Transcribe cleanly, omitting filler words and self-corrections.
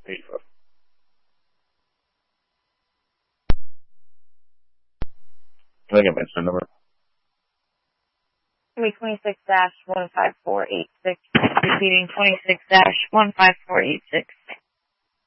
85. Can I get my incident number? 26-15486. Repeating 26-15486.